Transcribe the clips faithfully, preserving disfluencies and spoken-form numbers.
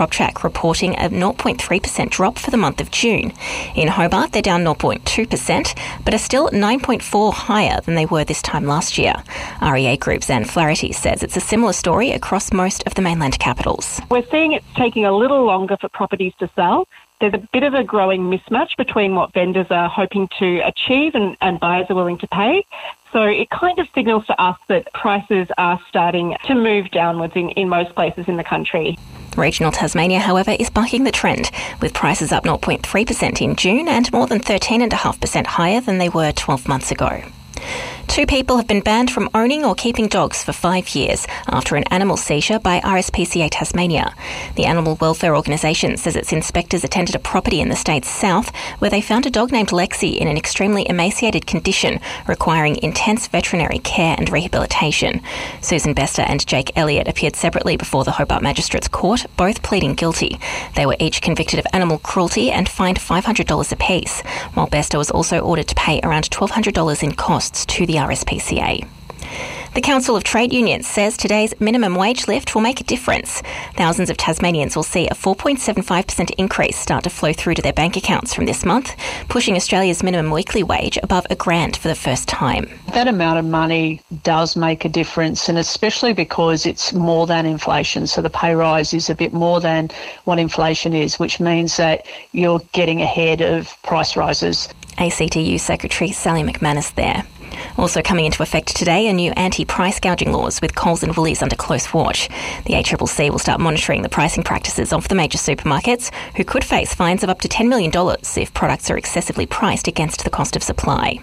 PropTrack reporting a zero point three percent drop for the month of June. In Hobart, they're down zero point two percent, but are still nine point four percent higher than they were this time last year. R E A Group's Anne Flaherty says it's a similar story across most of the mainland capitals. We're seeing it's taking a little longer for properties to sell. There's a bit of a growing mismatch between what vendors are hoping to achieve and, and buyers are willing to pay. So it kind of signals to us that prices are starting to move downwards in, in most places in the country. Regional Tasmania, however, is bucking the trend, with prices up zero point three percent in June and more than thirteen point five percent higher than they were twelve months ago. Two people have been banned from owning or keeping dogs for five years after an animal seizure by R S P C A Tasmania. The animal welfare organisation says its inspectors attended a property in the state's south where they found a dog named Lexi in an extremely emaciated condition requiring intense veterinary care and rehabilitation. Susan Bester and Jake Elliott appeared separately before the Hobart Magistrates Court, both pleading guilty. They were each convicted of animal cruelty and fined five hundred dollars apiece, while Bester was also ordered to pay around twelve hundred dollars in costs to the R S P C A. The Council of Trade Unions says today's minimum wage lift will make a difference. Thousands of Tasmanians will see a four point seven five percent increase start to flow through to their bank accounts from this month, pushing Australia's minimum weekly wage above a grand for the first time. That amount of money does make a difference, and especially because it's more than inflation. So the pay rise is a bit more than what inflation is, which means that you're getting ahead of price rises. A C T U Secretary Sally McManus there. Also coming into effect today are new anti-price gouging laws with Coles and Woolies under close watch. The A C C C will start monitoring the pricing practices of the major supermarkets, who could face fines of up to ten million dollars if products are excessively priced against the cost of supply.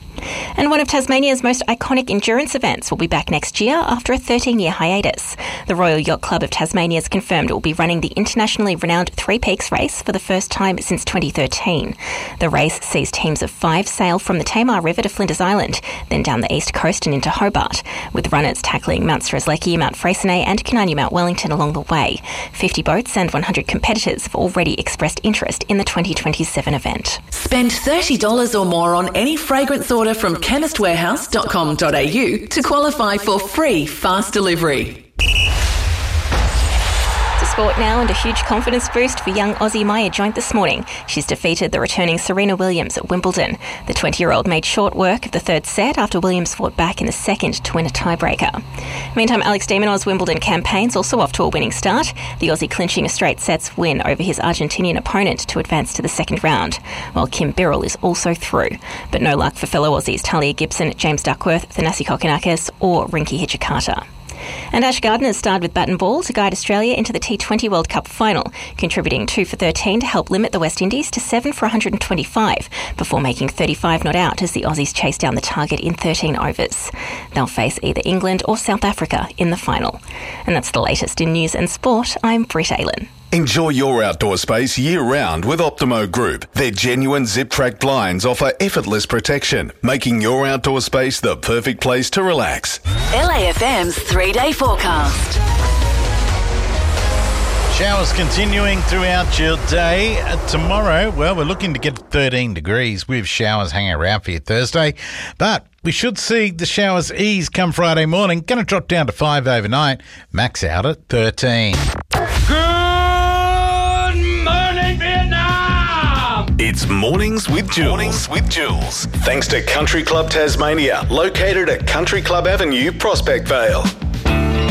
And one of Tasmania's most iconic endurance events will be back next year after a thirteen-year hiatus. The Royal Yacht Club of Tasmania has confirmed it will be running the internationally renowned Three Peaks race for the first time since twenty thirteen. The race sees teams of five sail from the Tamar River to Flinders Island, then down the east coast and into Hobart, with runners tackling Mount Strzelecki, Mount Freycinet and Cananya Mount Wellington along the way. fifty boats and one hundred competitors have already expressed interest in the twenty twenty-seven event. Spend thirty dollars or more on any fragrance order from chemist warehouse dot com dot a u to qualify for free fast delivery. To sport now, and a huge confidence boost for young Aussie Maya Joint this morning. She's defeated the returning Serena Williams at Wimbledon. The twenty-year-old made short work of the third set after Williams fought back in the second to win a tiebreaker. Meantime, Alex de Minaur's Wimbledon campaign's also off to a winning start, the Aussie clinching a straight sets win over his Argentinian opponent to advance to the second round, while Kim Birrell is also through. But no luck for fellow Aussies Talia Gibson, James Duckworth, Thanasi Kokkinakis or Rinky Hijikata. And Ash Gardner starred with bat and ball to guide Australia into the T twenty World Cup final, contributing two for thirteen to help limit the West Indies to seven for one hundred twenty-five, before making thirty-five not out as the Aussies chase down the target in thirteen overs. They'll face either England or South Africa in the final. And that's the latest in news and sport. I'm Britt Aylen. Enjoy your outdoor space year-round with Optimo Group. Their genuine zip-track blinds offer effortless protection, making your outdoor space the perfect place to relax. L A F M's three-day forecast. Showers continuing throughout your day. Uh, tomorrow, well, we're looking to get thirteen degrees with showers hanging around for you Thursday. But we should see the showers ease come Friday morning. Going to drop down to five overnight. Max out at thirteen. It's Mornings with Jules. Mornings with Jules. Thanks to Country Club Tasmania, located at Country Club Avenue, Prospect Vale.